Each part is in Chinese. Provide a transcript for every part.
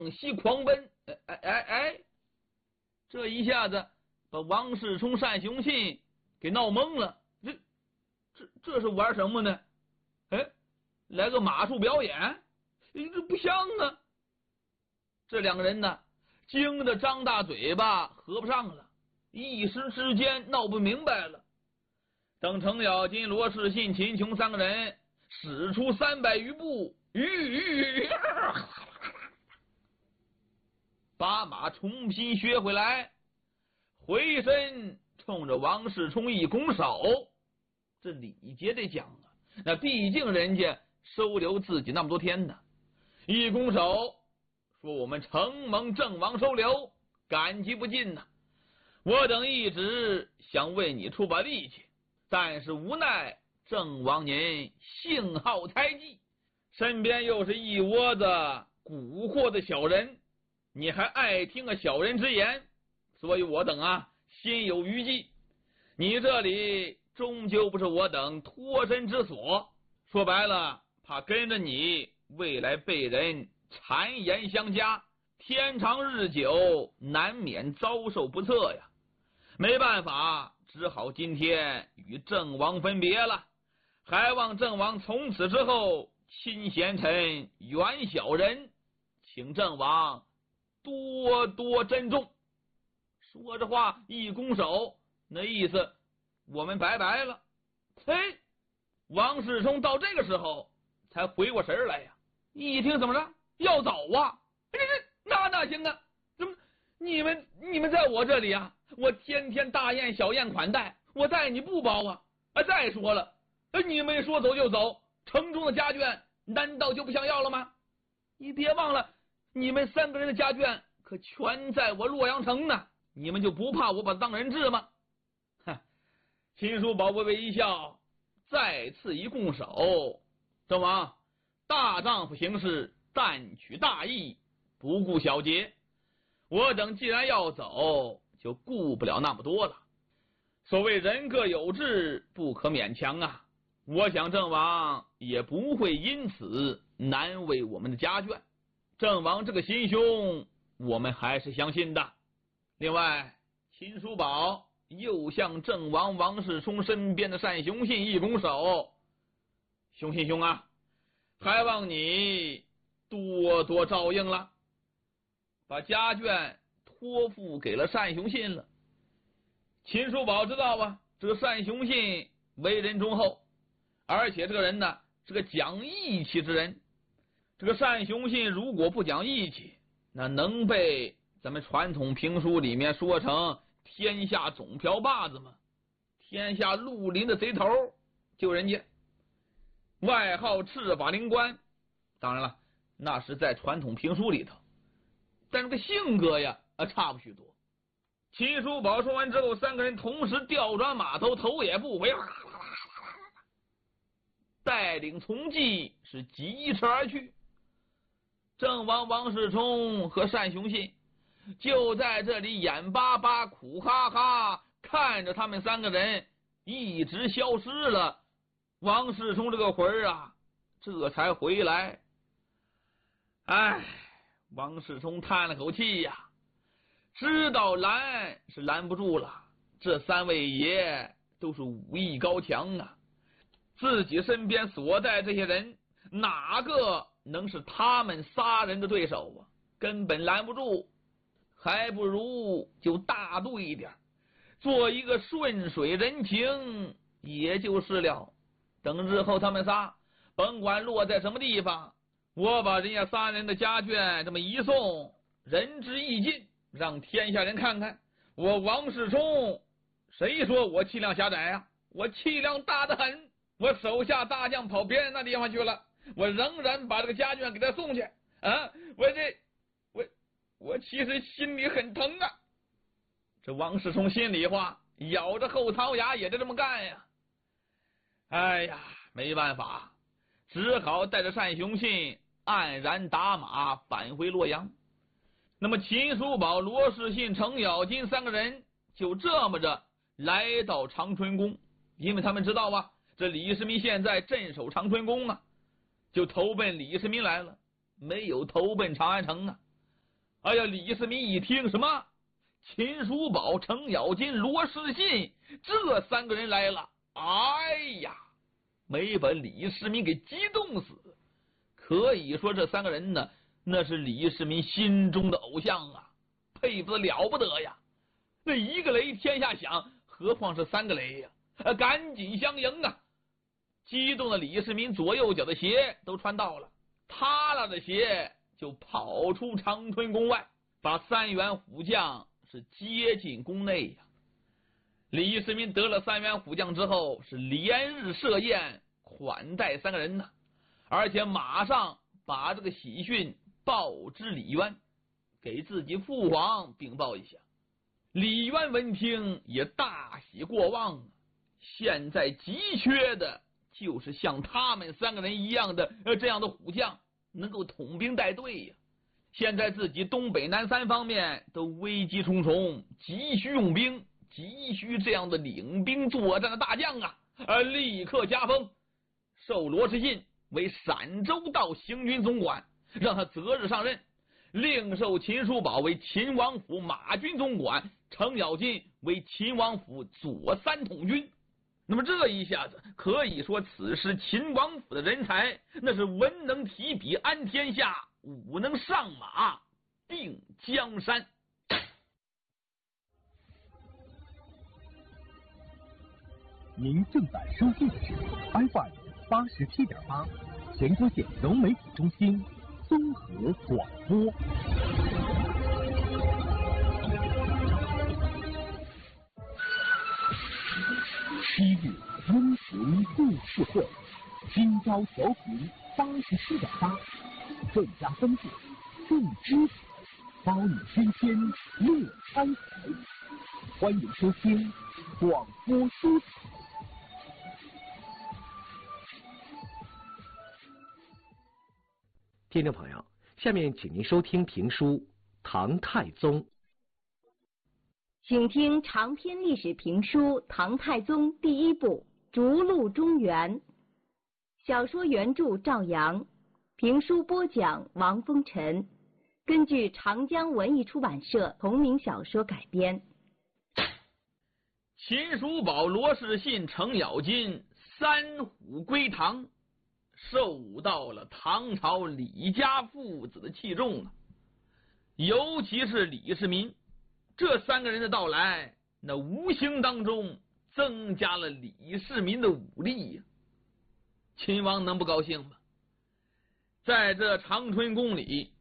西狂奔。这一下子把王世充、单雄信给闹懵了。这是玩什么呢？来个马术表演？这不像啊！这两个人呢，惊得张大嘴巴合不上了，一时之间闹不明白了。等程咬金、罗士信、秦琼三个人使出300余步，把马重新削回来，回身冲着王世充一拱手。这礼节得讲啊，那毕竟人家收留自己那么多天呢。一拱手说：“我们承蒙郑王收留，感激不尽呐。我等一直想为你出把力气，但是无奈郑王您性好猜忌，身边又是一窝子蛊惑的小人，你还爱听个小人之言，所以我等心有余悸。你这里终究不是我等脱身之所，说白了，怕跟着你未来被人谗言相加，天长日久，难免遭受不测呀。没办法，只好今天与郑王分别了，还望郑王从此之后亲贤臣，远小人，请郑王多多珍重。”说着话一拱手，那意思我们拜拜了。王世充到这个时候才回过神来呀，一听怎么着要走啊？那行啊，怎么你们在我这里啊，我天天大宴小宴款待，我待你不薄啊！再说了，你们说走就走，城中的家眷难道就不想要了吗？你别忘了，你们3个人的家眷可全在我洛阳城呢，你们就不怕我把当人质吗？秦叔宝微微一笑，再次一拱手：“郑王，大丈夫行事，但取大义，不顾小节。我等既然要走，就顾不了那么多了。所谓人各有志，不可勉强啊。我想郑王也不会因此难为我们的家眷。郑王这个心胸，我们还是相信的。另外，秦叔宝又向郑王王世充身边的单雄信一拱手：雄信兄啊，还望你多多照应了。”把家眷托付给了单雄信了。秦叔宝知道啊，这个单雄信为人忠厚，而且这个人呢是个讲义气之人。这个单雄信如果不讲义气，那能被咱们传统评书里面说成天下总瓢把子吗？天下绿林的贼头，就人家外号赤法灵官。当然了，那是在传统评书里头，但这个性格呀差不许多。秦叔宝说完之后，3个人同时调转马头，头也不回，带领从骑是疾驰而去。郑王王世充和单雄信就在这里眼巴巴苦哈哈看着他们3个人一直消失了。王世充这个魂儿啊，这才回来。王世充叹了口气呀，知道拦是拦不住了，这3位爷都是武艺高强啊，自己身边所带这些人，哪个能是他们3人的对手啊？根本拦不住，还不如就大度一点，做一个顺水人情也就是了。等日后他们仨甭管落在什么地方，我把人家3人的家眷这么一送，仁至义尽，让天下人看看我王世充，谁说我气量狭窄呀？我气量大得很，我手下大将跑别人那地方去了，我仍然把这个家眷给他送去啊！我其实心里很疼啊。这王世充心里话，咬着后槽牙也得这么干呀。没办法，只好带着单雄信黯然打马返回洛阳。那么秦叔宝、罗士信、程咬金3个人就这么着来到长春宫，因为他们知道啊，这李世民现在镇守长春宫啊，就投奔李世民来了，没有投奔长安城啊。 哎呀，李世民一听什么秦叔宝、程咬金、罗士信这3个人来了，哎呀，没把李世民给激动死。可以说这3个人呢，那是李世民心中的偶像啊，佩服的了不得呀。那一个雷天下响，何况是3个雷呀？赶紧相迎啊！激动的李世民左右脚的鞋都穿到了，踏拉着鞋就跑出长春宫外，把3员虎将是接进宫内呀。李世民得了3员虎将之后，是连日设宴款待3个人呢，而且马上把这个喜讯报知李渊，给自己父皇禀报一下。李渊闻听也大喜过望，现在急缺的就是像他们3个人一样的这样的虎将，能够统兵带队呀。现在自己东北南3方面都危机重重，急需用兵，急需这样的领兵作战的大将啊！立刻加封，授罗士信为陕州道行军总管，让他择日上任；另授秦叔宝为秦王府马军总管，程咬金为秦王府左3统军。那么这一下子可以说，此时秦王府的人才那是文能提笔安天下，武能上马定江山。 您正在收听的是 FM 87.8全国县融媒体中心综合广播。7日英雄故事会，今朝调频87.8，更加丰富，更知识，包你天天乐开怀。欢迎收听广播书场。听众朋友，下面请您收听评书《唐太宗》。 请听长篇历史评书《唐太宗》第1部《逐鹿中原》，小说原著赵阳，评书播讲王风尘，根据长江文艺出版社同名小说改编。 秦叔宝、罗士信、程咬金3虎归唐，受到了唐朝李家父子的器重啊。尤其是李世民，这3个人的到来，那无形当中增加了李世民的武力呀。秦王能不高兴吗？在这长春宫里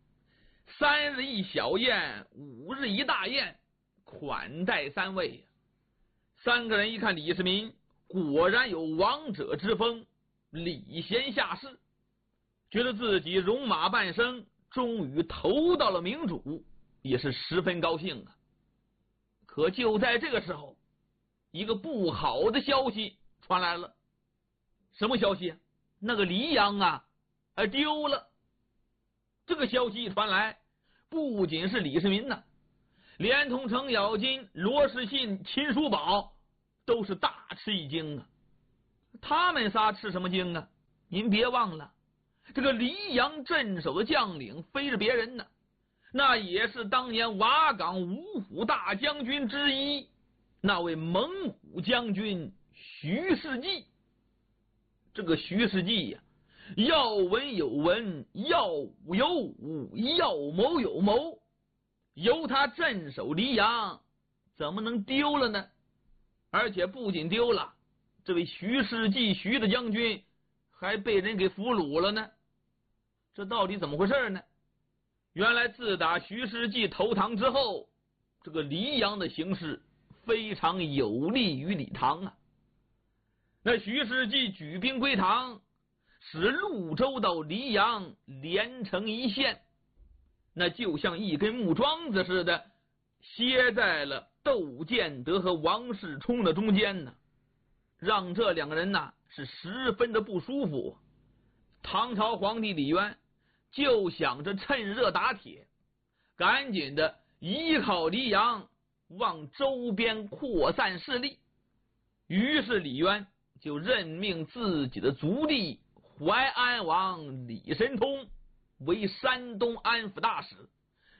，3日一小宴，5日一大宴，款待3位呀。3个人一看李世民，果然有王者之风，礼贤下士，觉得自己戎马半生，终于投到了明主，也是十分高兴啊。可就在这个时候，一个不好的消息传来了。什么消息？那个黎阳啊，丢了。这个消息一传来，不仅是李世民呢，连同程咬金、罗士信、秦叔宝都是大吃一惊啊。他们仨吃什么惊啊？您别忘了，这个黎阳镇守的将领非是别人呢，那也是当年瓦岗5虎大将军之一，那位猛虎将军徐世绩。这个徐世绩呀，要文有文，要武有武，要谋有谋，由他镇守黎阳，怎么能丢了呢？而且不仅丢了，这位徐世绩徐大将军还被人给俘虏了呢。这到底怎么回事呢？原来自打徐世绩投唐之后，这个黎阳的形势非常有利于李唐啊。那徐世绩举兵归唐，使潞州到黎阳连成一线，那就像一根木桩子似的，歇在了窦建德和王世充的中间呢，让这2个人呢是十分的不舒服。唐朝皇帝李渊就想着趁热打铁，赶紧的依靠黎阳往周边扩散势力。于是李渊就任命自己的族弟淮安王李神通为山东安抚大使，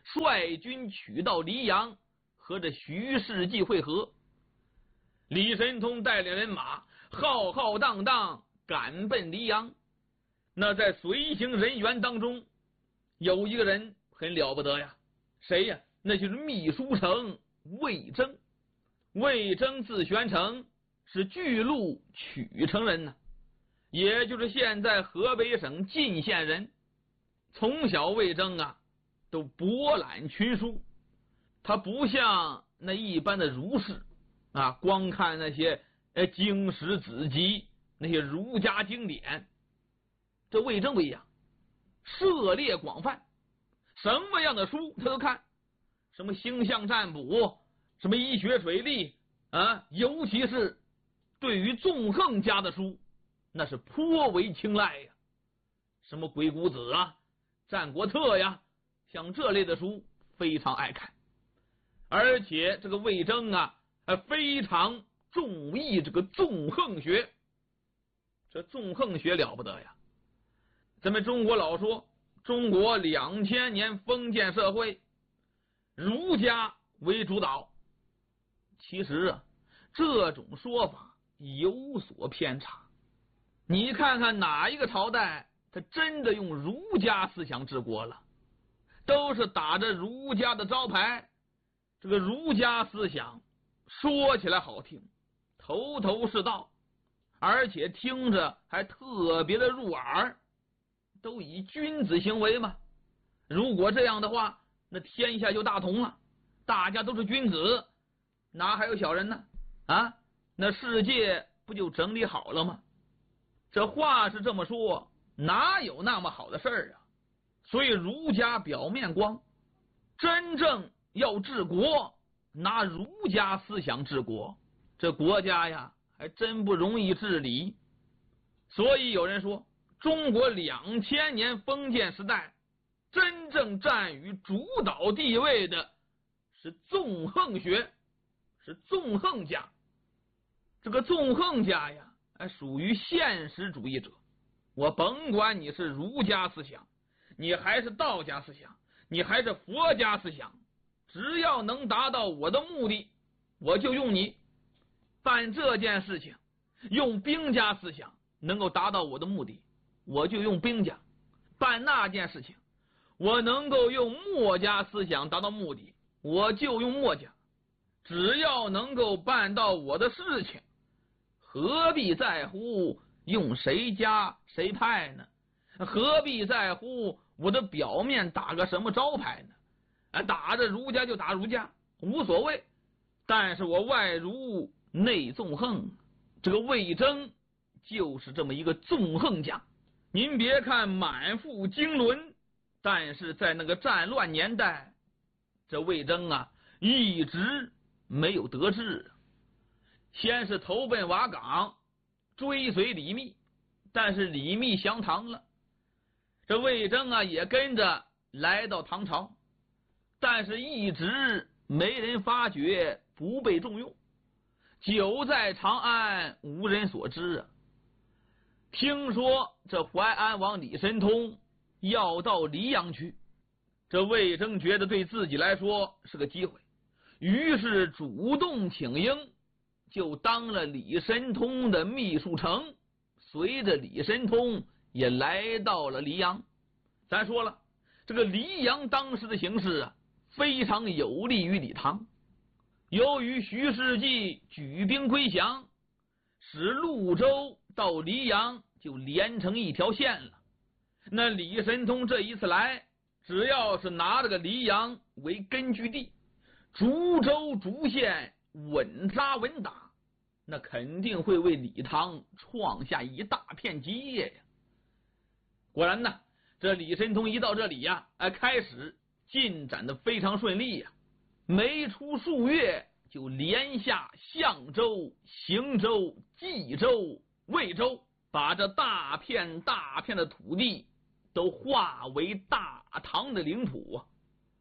率军取到黎阳，和这徐世绩会合。李神通带领人马浩浩荡荡赶奔黎阳。那在随行人员当中，有一个人很了不得呀，谁呀？那就是秘书丞魏征。魏征字玄成，是巨鹿曲城人呢，也就是现在河北省晋县人。从小魏征啊都博览群书，他不像那一般的儒士啊，光看那些经史子集，那些儒家经典。这魏征不一样，涉猎广泛，什么样的书他都看，什么星象占卜，什么医学水利啊，尤其是对于纵横家的书，那是颇为青睐呀。什么鬼谷子啊、战国策呀，像这类的书非常爱看。而且这个魏征啊，非常重义这个纵横学。这纵横学了不得呀！咱们中国老说中国2000年封建社会，儒家为主导。其实啊，这种说法有所偏差。你看看哪一个朝代他真的用儒家思想治国了？都是打着儒家的招牌。这个儒家思想说起来好听，头头是道，而且听着还特别的入耳。都以君子行为嘛，如果这样的话，那天下就大同了，大家都是君子，哪还有小人呢？啊，那世界不就整理好了吗？这话是这么说，哪有那么好的事儿啊？所以儒家表面光，真正要治国，拿儒家思想治国，这国家呀还真不容易治理。所以有人说，中国2000年封建时代真正占于主导地位的是纵横学，是纵横家。这个纵横家呀，属于现实主义者。我甭管你是儒家思想，你还是道家思想，你还是佛家思想，只要能达到我的目的，我就用你。办这件事情，用兵家思想能够达到我的目的，我就用兵家。办那件事情，我能够用墨家思想达到目的，我就用墨家。只要能够办到我的事情，何必在乎用谁家谁派呢？何必在乎我的表面打个什么招牌呢？打着儒家就打儒家，无所谓。但是我外儒内纵横，这个魏征就是这么一个纵横家。您别看满腹经纶，但是在那个战乱年代，这魏征啊一直没有得志。先是投奔瓦岗，追随李密，但是李密降唐了，这魏征啊也跟着来到唐朝，但是一直没人发觉，不被重用，久在长安无人所知啊。听说这淮安王李神通要到黎阳去，这魏征觉得对自己来说是个机会，于是主动请缨，就当了李神通的秘书丞，随着李神通也来到了黎阳。咱说了，这个黎阳当时的形势啊，非常有利于李唐。由于徐世绩举兵归降，使潞州到黎阳就连成一条线了。那李神通这一次来，只要是拿这个黎阳为根据地，逐州逐县稳扎稳打，那肯定会为李唐创下一大片基业呀。果然呢，这李神通一到这里呀，开始进展的非常顺利呀，没出数月就连下相州、邢州、冀州、魏州，把这大片大片的土地都化为大唐的领土啊。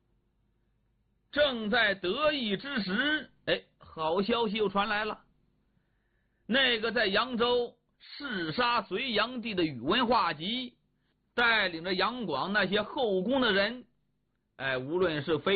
正在得意之时，好消息又传来了。那个在扬州弑杀隋炀帝的宇文化及，带领着杨广那些后宫的人， 无论是非